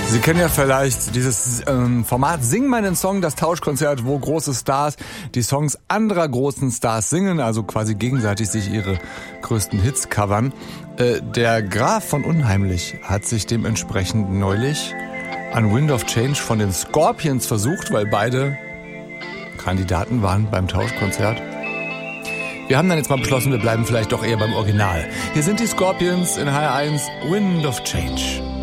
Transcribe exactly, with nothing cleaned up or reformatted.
Sie kennen ja vielleicht dieses ähm, Format Sing meinen Song, das Tauschkonzert, wo große Stars die Songs anderer großen Stars singen, also quasi gegenseitig sich ihre größten Hits covern. Äh, der Graf von Unheimlich hat sich dementsprechend neulich an Wind of Change von den Scorpions versucht, weil beide Kandidaten waren beim Tauschkonzert. Wir haben dann jetzt mal beschlossen, wir bleiben vielleicht doch eher beim Original. Hier sind die Scorpions in H R eins, Wind of Change.